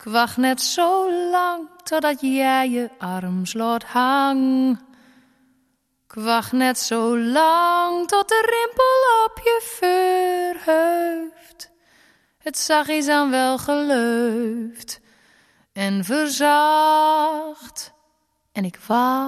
wacht net zo lang totdat jij je arm slaat hang. Ik wacht net zo lang tot de rimpel op je voorhoofd het zachtjes aan wel geleufd en verzacht. En ik wacht